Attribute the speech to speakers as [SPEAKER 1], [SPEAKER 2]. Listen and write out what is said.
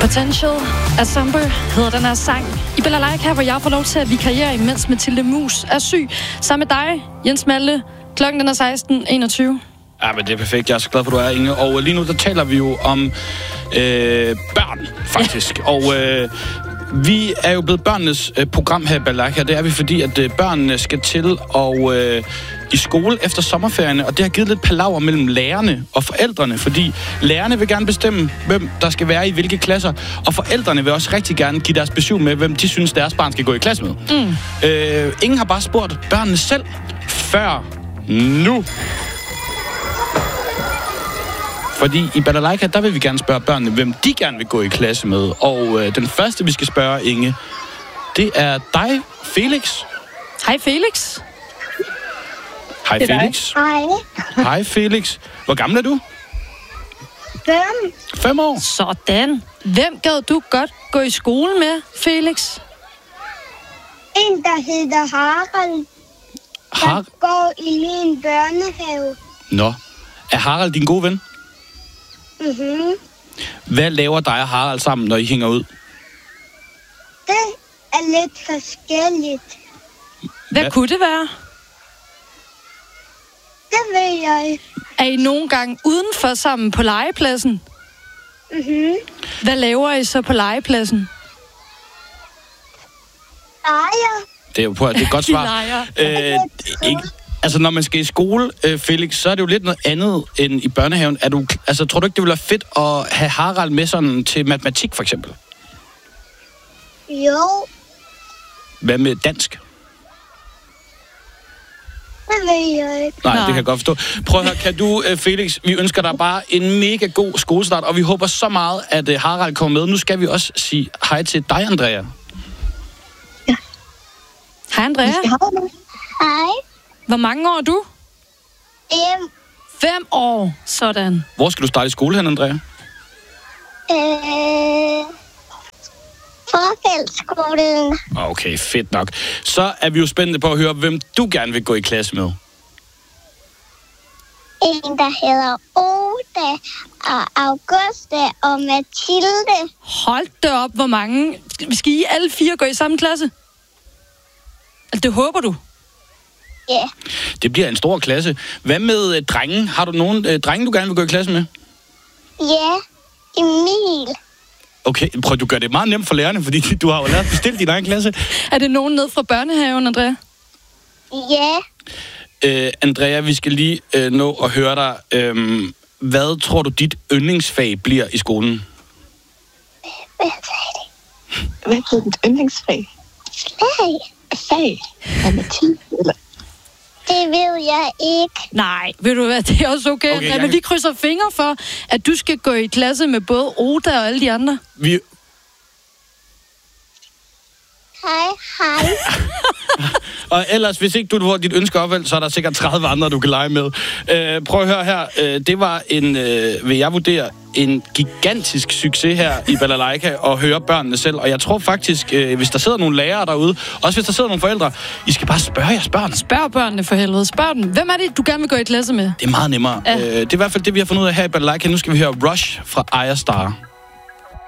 [SPEAKER 1] Potential af Summer hedder den her sang. I Balalaika, hvor jeg får lov til at vikariere, imens Mathilde Mus er syg. Sammen med dig, Jens Malte. Klokken er 16:21.
[SPEAKER 2] Ja, men det er perfekt. Jeg er så glad for, at du er, Inge. Og lige nu, der taler vi jo om børn, faktisk. Ja. Og vi er jo blevet børnenes program her i Balalaika. Det er vi, fordi at børnene skal til og i skole efter sommerferierne, og det har givet lidt palaver mellem lærerne og forældrene, fordi lærerne vil gerne bestemme, hvem der skal være i hvilke klasser, og forældrene vil også rigtig gerne give deres besøg med, hvem de synes, deres barn skal gå i klasse med. Ingen har bare spurgt børnene selv før nu. Fordi i Balalaika, der vil vi gerne spørge børnene, hvem de gerne vil gå i klasse med. Og den første, vi skal spørge, Inge, det er dig, Felix.
[SPEAKER 1] Hej, Felix.
[SPEAKER 2] Hej, Felix.
[SPEAKER 3] Hej.
[SPEAKER 2] Hej, Felix. Hvor gammel er du? 5 år.
[SPEAKER 1] Sådan. Hvem gad du godt gå i skole med, Felix?
[SPEAKER 3] En, der hedder Harald, der går i min børnehave.
[SPEAKER 2] Nå. Er Harald din gode ven?
[SPEAKER 3] Mhm.
[SPEAKER 2] Hvad laver dig og Harald sammen, når I hænger ud?
[SPEAKER 3] Det er lidt forskelligt.
[SPEAKER 1] Hvad kunne det være?
[SPEAKER 3] Det ved jeg.
[SPEAKER 1] Er I nogle gange udenfor sammen på legepladsen?
[SPEAKER 3] Mhm.
[SPEAKER 1] Hvad laver I så på legepladsen?
[SPEAKER 3] Leger.
[SPEAKER 2] Det er jo det er et godt svar.
[SPEAKER 1] Leger.
[SPEAKER 2] Altså, når man skal i skole, Felix, så er det jo lidt noget andet end i børnehaven. Tror du ikke, det ville være fedt at have Harald med sådan til matematik, for eksempel?
[SPEAKER 3] Jo,
[SPEAKER 2] Hvad med dansk?
[SPEAKER 3] det ved jeg ikke.
[SPEAKER 2] Nej, det kan jeg godt forstå. Prøv at høre, kan du, Felix, vi ønsker dig bare en mega god skolestart, og vi håber så meget, at Harald kommer med. Nu skal vi også sige hej til dig, Andrea.
[SPEAKER 1] Hej, Andrea.
[SPEAKER 3] Hej.
[SPEAKER 1] Hvor mange år er du? 5 år. Sådan.
[SPEAKER 2] Hvor skal du starte i skole hen, Andrea?
[SPEAKER 3] Forfældsskolen.
[SPEAKER 2] Okay, fedt nok. Så er vi jo spændte på at høre, hvem du gerne vil gå i klasse med.
[SPEAKER 3] En, der hedder Oda, og Auguste og Mathilde.
[SPEAKER 1] Hold da op, hvor mange. Skal I alle 4 gå i samme klasse? Altså, det håber du?
[SPEAKER 3] Ja.
[SPEAKER 2] Det bliver en stor klasse. Hvad med drenge? Har du nogen drenge, du gerne vil gå i klasse med?
[SPEAKER 3] Ja, Emil.
[SPEAKER 2] Okay, prøv, du gør det meget nemt for lærerne, fordi du har jo lært at bestille din egen klasse.
[SPEAKER 1] Er det nogen ned fra børnehaven, Andrea?
[SPEAKER 3] Ja.
[SPEAKER 2] Andrea, vi skal lige nå at høre dig. Hvad tror du, dit yndlingsfag bliver i skolen?
[SPEAKER 3] Hvad sagde det?
[SPEAKER 4] Hvad er dit yndlingsfag? Fag? Matematik, eller?
[SPEAKER 3] Det ved jeg ikke.
[SPEAKER 1] Nej, ved du hvad, det er også okay.
[SPEAKER 2] Okay,
[SPEAKER 1] Men vi krydser fingre for, at du skal gå i klasse med både Oda og alle de andre.
[SPEAKER 3] Hej.
[SPEAKER 2] Og ellers, hvis ikke du får dit ønske opvalgt, så er der sikkert 30 andre, du kan lege med. Prøv at høre her. Det var vil jeg vurdere, en gigantisk succes her i Balalaika at høre børnene selv. Og jeg tror faktisk, hvis der sidder nogle lærere derude, også hvis der sidder nogle forældre, I skal bare spørge jeres børn.
[SPEAKER 1] Spørg børnene for helvede. Spørg dem. Hvem er det, du gerne vil gå i klasse med?
[SPEAKER 2] Det er meget nemmere. Det er i hvert fald det, vi har fundet ud af her i Balalaika. Nu skal vi høre Rush fra Aya Star.